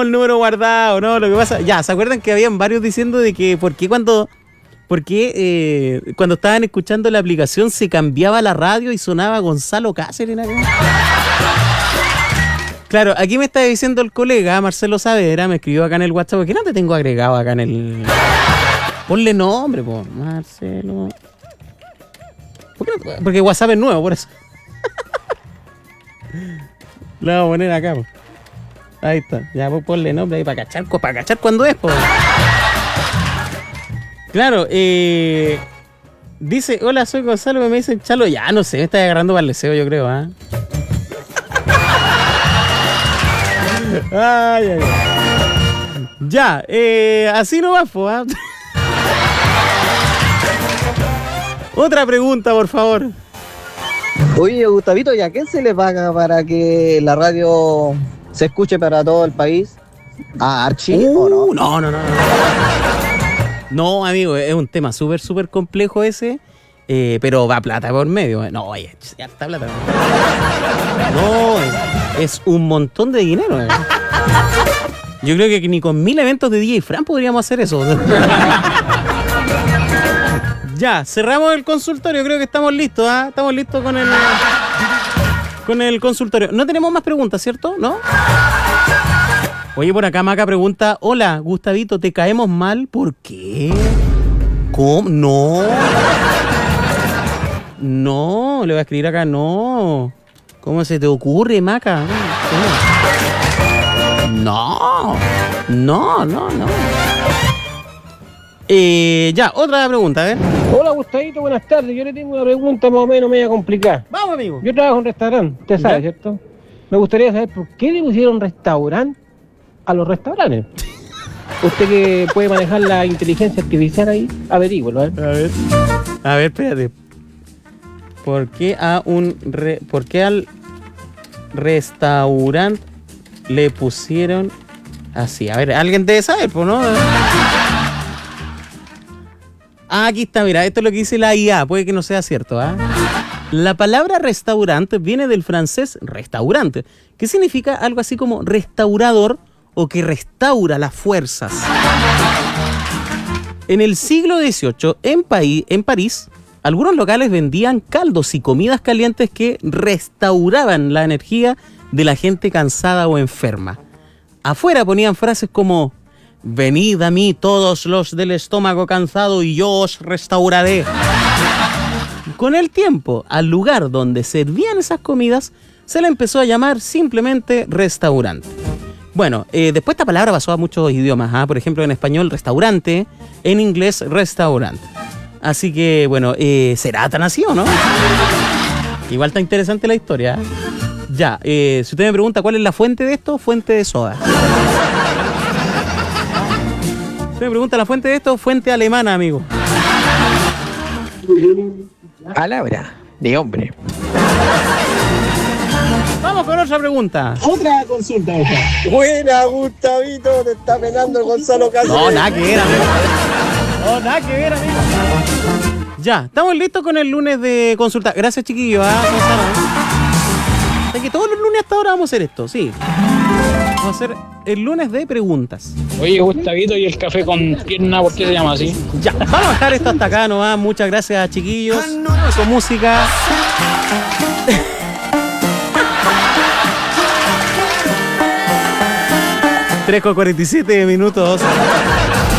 teníamos el número guardado, ¿no? Lo que pasa, ya, ¿se acuerdan que habían varios diciendo de que por qué cuando estaban escuchando la aplicación se cambiaba la radio y sonaba Gonzalo Cáceres? Claro, aquí me está diciendo el colega Marcelo Saavedra, me escribió acá en el WhatsApp, ¿por qué no te tengo agregado acá en el... Ponle nombre, po, Marcelo. ¿Por qué no? Porque WhatsApp es nuevo, por eso. Lo vamos a poner acá, po. Ahí está, ya pues ponle nombre ahí para cachar cuándo es, po. Claro, dice, hola, soy Gonzalo, me dicen Chalo, ya no sé, me está agarrando para el deseo, yo creo, ¿ah? Ay. Ya, así no va, po, ¿ah? Otra pregunta, por favor. Oye, Gustavito, ¿y a quién se le paga para que la radio se escuche para todo el país? ¿A Archie o no? No. No, amigo, es un tema súper complejo ese, pero va plata por medio. No, oye, ya está plata. No, es un montón de dinero. Yo creo que ni con 1000 eventos de DJ Fran podríamos hacer eso. Ya, cerramos el consultorio, creo que estamos listos, ¿ah? Estamos listos con el consultorio. No tenemos más preguntas, ¿cierto? ¿No? Oye, por acá Maca pregunta, hola, Gustavito, ¿te caemos mal? ¿Por qué? ¿Cómo? No, le voy a escribir acá, no. ¿Cómo se te ocurre, Maca? No. Ya, otra pregunta, a ver. Hola, Gustavito, buenas tardes. Yo le tengo una pregunta más o menos media complicada. Vamos, amigo. Yo trabajo en un restaurante, usted sabe, ¿cierto? Me gustaría saber por qué le pusieron restaurante a los restaurantes. Usted que puede manejar la inteligencia artificial ahí, averígüelo, ¿eh? A ver, espérate. ¿Por qué al restaurante le pusieron así? A ver, alguien debe saber, pues, ¿no? Aquí está, mira, esto es lo que dice la IA, puede que no sea cierto, ¿ah? La palabra restaurante viene del francés restaurante, que significa algo así como restaurador o que restaura las fuerzas. En el siglo XVIII, en París, algunos locales vendían caldos y comidas calientes que restauraban la energía de la gente cansada o enferma. Afuera ponían frases como: venid a mí todos los del estómago cansado y yo os restauraré. Con el tiempo, al lugar donde servían esas comidas se le empezó a llamar simplemente restaurante. Bueno, después esta palabra pasó a muchos idiomas, ¿ah? Por ejemplo, en español restaurante, en inglés restaurante. Así que, bueno, ¿será tan así o no? Igual está interesante la historia, ¿eh? Ya, si usted me pregunta cuál es la fuente de esto, fuente de soda. Usted me pregunta la fuente de esto, fuente alemana, amigo. Palabra de hombre. Vamos con otra pregunta. Otra consulta, Buena, Gustavito, te está penando el Gonzalo Cáceres. No, nada que ver, amigo. Ya, estamos listos con el lunes de consulta. Gracias, chiquillos. Es que todos los lunes hasta ahora vamos a hacer esto, sí. Vamos a hacer el lunes de preguntas. Oye, Gustavito, ¿y el café con pierna por qué se llama así? Ya, vamos a dejar esto hasta acá nomás. Muchas gracias, chiquillos. Con música. 3:47 minutos.